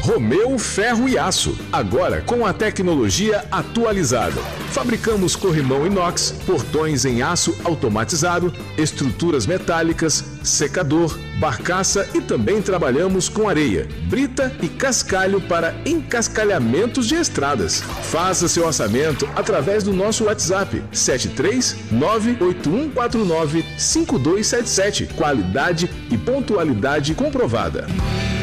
Romeu Ferro e Aço, agora com a tecnologia atualizada. Fabricamos corrimão inox, portões em aço automatizado, estruturas metálicas, secador, barcaça e também trabalhamos com areia, brita e cascalho para encascalhamentos de estradas. Faça seu orçamento através do nosso WhatsApp 73981495277. Qualidade e pontualidade comprovada.